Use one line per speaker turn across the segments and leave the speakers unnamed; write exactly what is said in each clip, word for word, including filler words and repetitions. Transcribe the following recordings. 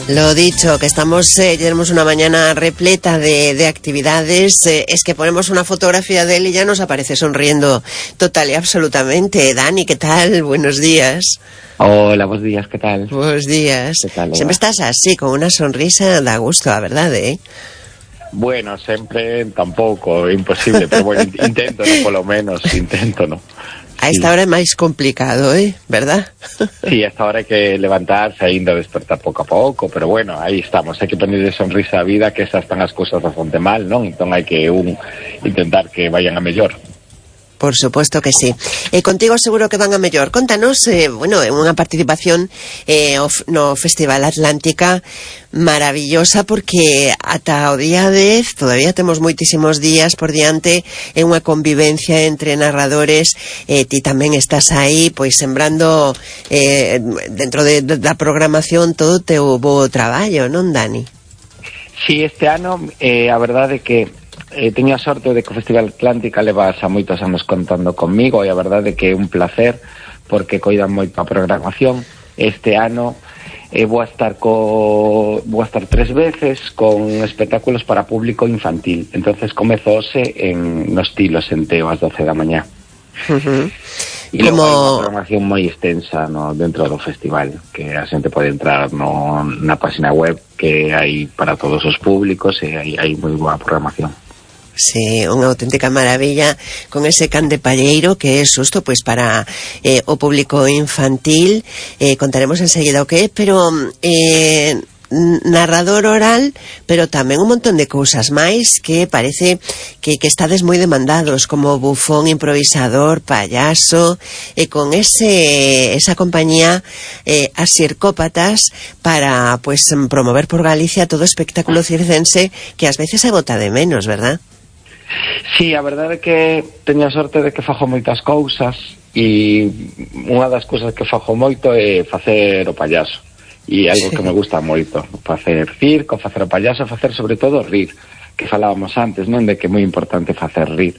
Lo dicho, que estamos, eh, tenemos una mañana repleta de, de actividades. Eh, es que ponemos una fotografía de él y ya nos aparece sonriendo total y absolutamente. Dani, ¿qué tal? Buenos días.
Hola, buenos días, ¿qué tal?
Buenos días.
¿Qué tal,
Siempre estás así, con una sonrisa, da gusto, la verdad, ¿eh?
Bueno, sempre tampouco, é imposible, pero bueno, intento, no, polo menos, intento, no.
A esta sí. Hora é máis complicado, eh? ¿Verdad?
Sí, a esta hora hai que levantarse, ainda despertar pouco a pouco, pero bueno, aí estamos, hai que ponerle sonrisa á vida, que esas están as cousas bastante mal, non? Entón hai que un intentar que vayan a mellor.
Por supuesto que sí. Eh, contigo seguro que van a mellor. Contanos, eh, bueno, unha participación eh, no Festival Atlántica maravillosa, porque ata o día dez todavía temos moitísimos días por diante en unha convivencia entre narradores. Eh, ti tamén estás aí, pois sembrando eh, dentro de, de, da programación todo o teu bo traballo, non, Dani?
Sí, este ano, eh, a verdade é que Eh, teño a sorte de que o Festival Atlántica leva xa moitos anos contando conmigo, e a verdade é que é un placer porque coidan moito a programación. Este ano eh, vou a estar co vou a estar tres veces con espectáculos para público infantil. Entonces comezo hoxe en no Estilos en Teo ás doce da mañá.
Uh-huh.
E logo hai unha programación moi extensa no, dentro do festival, que a xente pode entrar no, na página web, que hai para todos os públicos, e hai, hai moi boa programación.
Sí, unha auténtica maravilla, con ese can de palleiro que é susto pois para eh, o público infantil. Eh, contaremos enseguida o que é, pero eh, narrador oral, pero tamén un montón de cousas máis que parece que, que estades moi demandados, como bufón, improvisador, payaso, e con ese esa compañía eh, As Circópatas, para pues promover por Galicia todo o espectáculo circense que ás veces se bota de menos, verdad?
Sí, a verdade é que teño a sorte de que fago moitas cousas, e unha das cousas que fago moito é facer o payaso, e algo sí. que me gusta moito, facer circo, facer o payaso, facer sobre todo rir, que falábamos antes, non, de que é moi importante facer rir.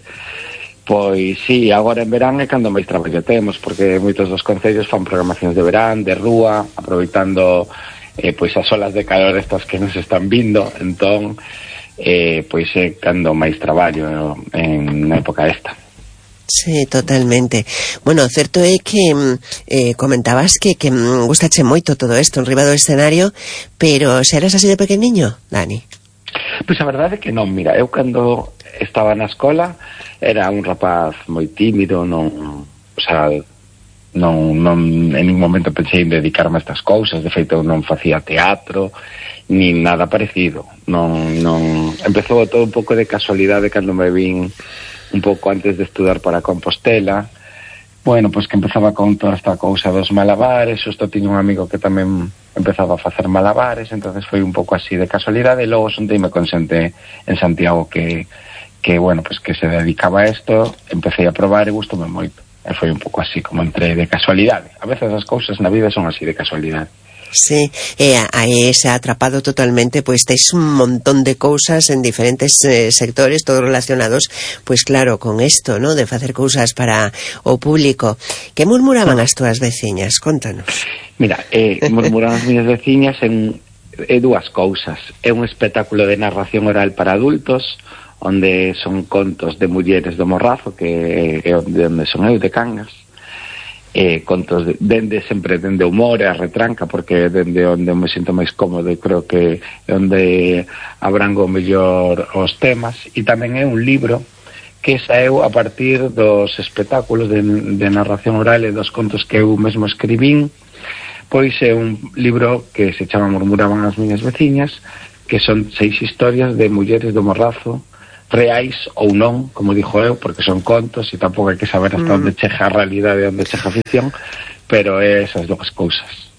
Pois sí, agora en verán é cando máis traballo temos, porque moitos dos concellos fan programacións de verán, de rúa, aproveitando eh, pois as olas de calor estas que nos están vindo. Entón eh, pois é cando máis traballo en na época esta.
Sí, totalmente. Bueno, certo é que eh, comentabas que, que gustache moito todo isto en riba do escenario, pero se eras así de pequeniño, Dani?
Pois a verdade é que non, mira, eu cando estaba na escola era un rapaz moi tímido, non, o sea, non, non en ningún momento pensei en dedicarme a estas cousas. De feito, eu non facía teatro ni nada parecido. Non, non... Empezou todo un pouco de casualidade cando me vin un pouco antes de estudar para Compostela. Bueno, pois que empezaba con toda esta cousa dos malabares. Xusto tiño un amigo que tamén empezaba a facer malabares, entonces foi un pouco así de casualidade, e logo xunteime con xente en Santiago que, que bueno, pois que se dedicaba a isto. Empecé a probar e gustoume moito. E foi un pouco así como entre de casualidade. A veces as cousas na vida son así de casualidade.
Sí, e eh, aí se ha atrapado totalmente, pois tes un montón de cousas en diferentes eh, sectores, todos relacionados, pois claro, con isto, ¿no?, de facer cousas para o público. Que murmuraban as túas veciñas? Contanos.
Mira, eh, murmuraban as miñas veciñas en eh, dúas cousas. É un espectáculo de narración oral para adultos, onde son contos de mulleres do Morrazo, que é onde, onde son eu, de Cangas. Eh, contos de, dende sempre dende o humor e a retranca, porque dende onde me sinto máis cómodo, e creo que é onde abrango mellor os temas. E tamén é un libro que saeu a partir dos espectáculos de, de narración oral e dos contos que eu mesmo escribín. Pois é un libro que se chama Murmuraban as miñas veciñas, que son seis historias de mulleres do Morrazo, reais ou non, como dixo eu, porque son contos e tampouco hai que saber hasta mm. onde chega a realidade e onde chega a ficción, pero é esas dúas cousas.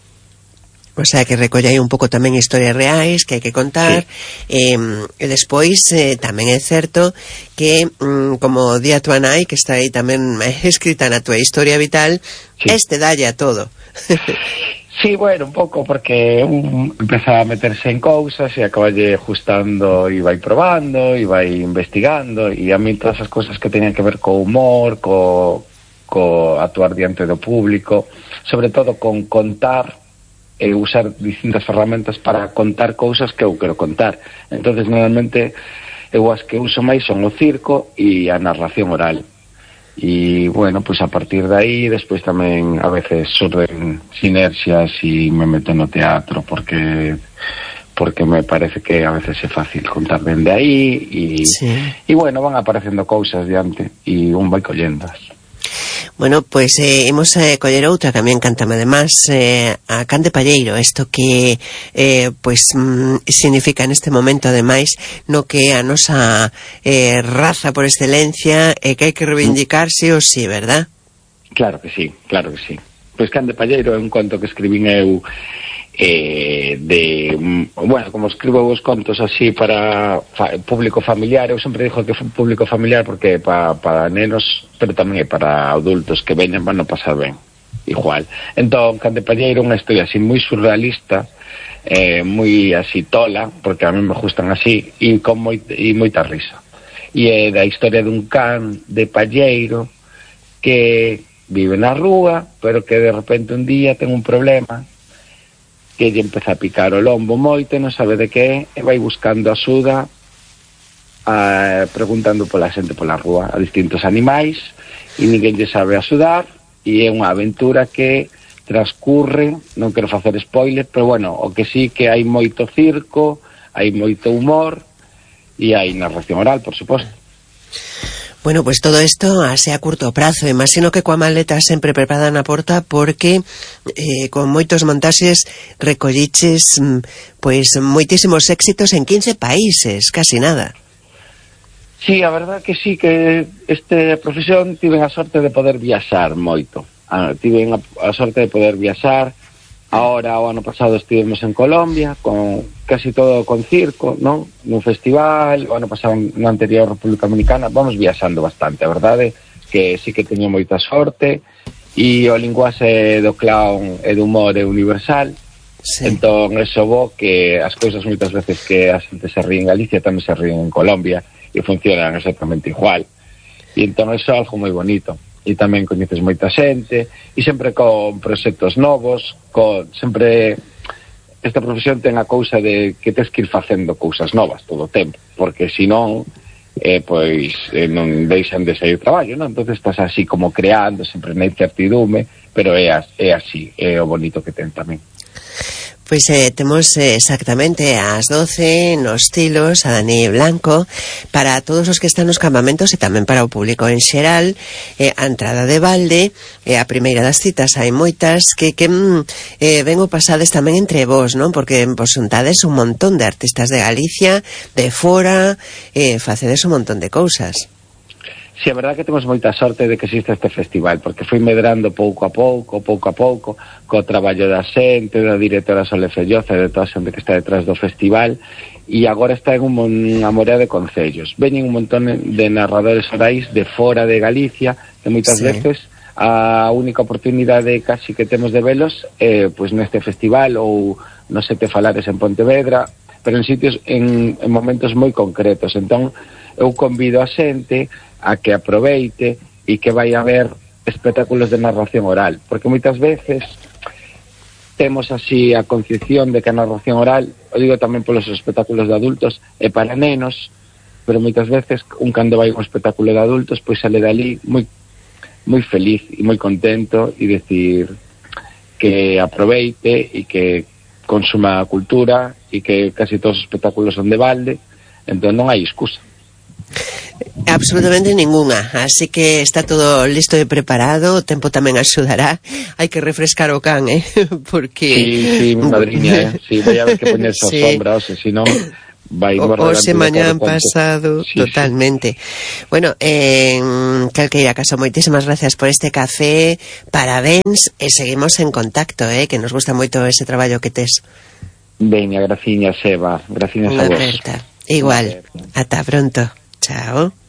O sea, que recolle aí un pouco tamén historias reais que hai que contar. Sí. eh, e despois eh, tamén é certo que mm, como di a tua nai, que está aí tamén escrita na tua historia vital, sí. Este dalle a todo.
Sí, bueno, un pouco, porque un empeza a meterse en cousas e acaballe ajustando e vai probando e vai investigando, e a mí todas as cousas que teñan que ver co humor, co, co actuar diante do público, sobre todo con contar e usar distintas ferramentas para contar cousas que eu quero contar. Entonces normalmente eu as que uso máis son o circo e a narración oral. E, bueno, pues a partir de aí, despois tamén a veces surden sinerxias e me meto no teatro, porque porque me parece que a veces é fácil contar dende aí, e, sí. e bueno, van aparecendo cousas diante, e un vai collendas.
Bueno, pois pues, eh, imos a eh, coller outra que a mí encantame además, eh, a Can de Palleiro, isto que eh, pois pues, mm, significa neste momento ademais no que a nosa eh, raza por excelencia e eh, que hai que reivindicar sí ou sí, verdad?
Claro que sí, claro que sí. Pois Can de Palleiro é un conto que escribín eu eh, de, bueno, como escribo os contos así para fa, público familiar, eu sempre digo que é un público familiar porque para pa nenos, pero tamén é para adultos que veñen van a pasar ben, igual. Entón, Can de Palleiro é unha historia así moi surrealista, eh, moi así tola, porque a mí me gustan así, e con moi, e moita risa. E é da historia dun can de palleiro que vive na rúa, pero que de repente un día ten un problema, que lle empeza a picar o lombo moito, non sabe de que, e vai buscando axuda, a, preguntando pola xente pola rúa, a distintos animais, e ninguén lle sabe axudar, e é unha aventura que transcurre, non quero facer spoiler, pero bueno, o que sí que hai moito circo, hai moito humor, e hai narración oral, por suposto.
Bueno, pues todo isto así a curto prazo, imagino que coa maleta sempre preparada na porta, porque eh, con moitos montaxes recolliches pois moitísimos éxitos en quince países, casi nada.
Sí, a verdad que sí, que este profesión tiven a sorte de poder viaxar moito. Ah, tiven a, a sorte de poder viaxar. Ahora, o ano pasado estivemos en Colombia, con casi todo con circo, non? Nun festival, o ano pasado na anterior República Dominicana, vamos viaxando bastante, a verdade, que sí que teño moita sorte, e o linguaxe do clown e do humor é universal, sí. Entón, eso bo que as cousas moitas veces que a xente se ríe en Galicia tamén se ríen en Colombia, e funcionan exactamente igual. E entón, eso é algo moi bonito. E tamén coñeces moita xente, e sempre con proxectos novos, con sempre esta profesión ten a cousa de que tens que ir facendo cousas novas todo o tempo, porque senón eh, pois eh, non deixan de sair traballo, non? Entonces estás así como creando, sempre na incertidume, pero é, as, é así, é o bonito que ten tamén.
Pois eh, temos eh, exactamente ás doce nos Tilos a Dani Blanco para todos os que están nos campamentos e tamén para o público en xeral, eh, a entrada de balde, eh, a primeira das citas hai moitas que, que eh, vengo pasades tamén entre vos, non? Porque vos juntades un montón de artistas de Galicia, de fora, eh, facedes un montón de cousas.
Si, a verdade que temos moita sorte de que existe este festival, porque foi medrando pouco a pouco, pouco a pouco, co traballo da xente, da directora Sole Felloza e de toda a xente que está detrás do festival, e agora está en unha morea de concellos. Veñen un montón de narradores orais de fora de Galicia, que moitas sí. veces a única oportunidade casi que temos de velos é eh, pois neste festival ou no Sete Falares en Pontevedra, pero en sitios, en, en momentos moi concretos. Entón, eu convido a xente a que aproveite e que vai a ver espectáculos de narración oral, porque moitas veces temos así a concepción de que a narración oral, o digo tamén polos espectáculos de adultos, é para nenos, pero moitas veces un cando vai a un espectáculo de adultos pois sale dali moi moi feliz e moi contento e decir que aproveite e que consuma a cultura e que casi todos os espectáculos son de balde, entón non hai excusa.
Absolutamente ninguna, así que está todo listo e preparado, o tempo tamén axudará, hai que refrescar o can, eh? Porque...
Sí, sí, mi madriña, eh? Sí, vai haber que ponerse sí. a sombra, o se si non vai...
O, o se mañán pasado, sí, totalmente. Sí. Bueno, en calqueira caso, moitísimas gracias por este café, parabéns, e seguimos en contacto, eh? Que nos gusta moito ese traballo que tes.
Veña, graciñas, Eva, graciñas a vos.
Igual, ata pronto. Chao.